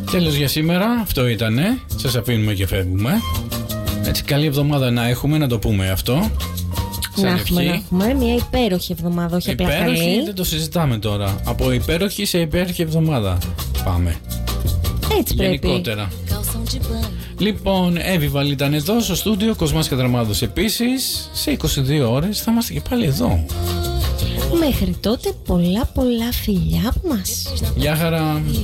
Τέλος για σήμερα, αυτό ήτανε. Σας αφήνουμε και φεύγουμε. Έτσι, καλή εβδομάδα να έχουμε, να το πούμε αυτό. Να έχουμε μια υπέροχη εβδομάδα, όχι απλά καλή. Υπέροχη, δεν το συζητάμε τώρα. Από υπέροχη σε υπέροχη εβδομάδα. Πάμε. Έτσι πρέπει. Γενικότερα. Λοιπόν, Εύηβαλ ήταν εδώ στο στούντιο, Κοσμάς Κατραμάδος επίσης. Σε 22 ώρες θα είμαστε και πάλι εδώ. Μέχρι τότε πολλά φιλιά από μας. Γεια χαρά.